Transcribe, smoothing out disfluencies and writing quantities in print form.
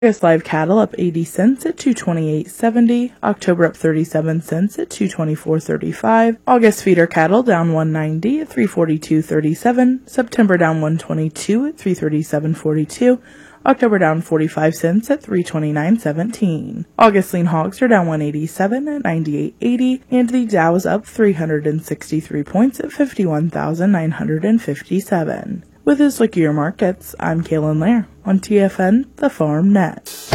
August live cattle up 80 cents at $228.70. October up 37 cents at $224.35. August feeder cattle down 190 at $342.37. September down 122 at $337.42. October down 45 cents at $329.17. August lean hogs are down 187 at $98.80, and the Dow is up 363 points at 51,957. With this look at your markets, I'm Kaylin Lair on TFN, the Farm Net.